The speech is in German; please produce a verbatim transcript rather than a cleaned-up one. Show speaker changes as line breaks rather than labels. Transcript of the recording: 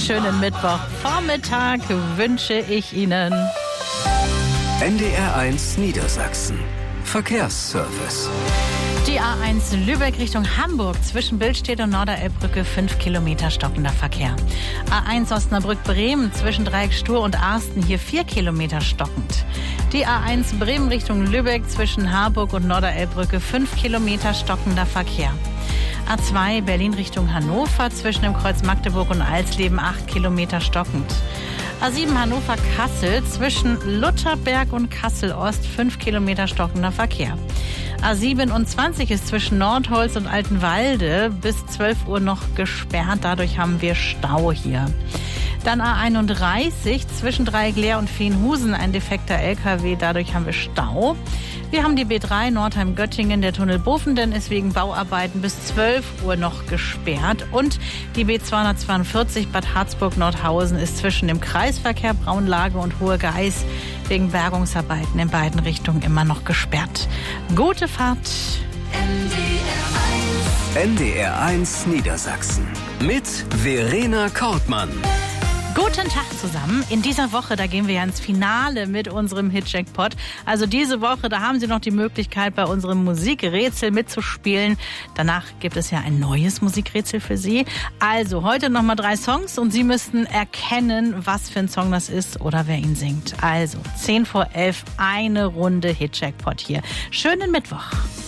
schönen Mittwochvormittag wünsche ich Ihnen.
N D R eins Niedersachsen. Verkehrsservice.
Die A eins Lübeck Richtung Hamburg zwischen Billstedt und Norderelbbrücke fünf Kilometer stockender Verkehr. A eins Osnabrück-Bremen zwischen Dreieck Stur und Arsten hier vier Kilometer stockend. Die A eins Bremen Richtung Lübeck zwischen Harburg und Norderelbbrücke fünf Kilometer stockender Verkehr. A zwei Berlin Richtung Hannover zwischen dem Kreuz Magdeburg und Alsleben acht Kilometer stockend. A sieben Hannover-Kassel zwischen Lutherberg und Kassel-Ost fünf Kilometer stockender Verkehr. A siebenundzwanzig ist zwischen Nordholz und Altenwalde bis zwölf Uhr noch gesperrt. Dadurch haben wir Stau hier. Dann A einunddreißig zwischen Dreieckleer und Veenhusen ein defekter L K W. Dadurch haben wir Stau. Wir haben die B drei Nordheim-Göttingen. Der Tunnel Bofenden ist wegen Bauarbeiten bis zwölf Uhr noch gesperrt. Und die B zweihundertzweiundvierzig Bad Harzburg-Nordhausen ist zwischen dem Kreisverkehr Braunlage und Hohe Geiß wegen Bergungsarbeiten in beiden Richtungen immer noch gesperrt. Gute Fahrt.
N D R eins Niedersachsen mit Verena Kortmann.
Guten Tag zusammen. In dieser Woche, da gehen wir ja ins Finale mit unserem Hit-Jackpot. Also diese Woche, da haben Sie noch die Möglichkeit, bei unserem Musikrätsel mitzuspielen. Danach gibt es ja ein neues Musikrätsel für Sie. Also heute nochmal drei Songs und Sie müssten erkennen, was für ein Song das ist oder wer ihn singt. Also zehn vor elf, eine Runde Hit-Jackpot hier. Schönen Mittwoch.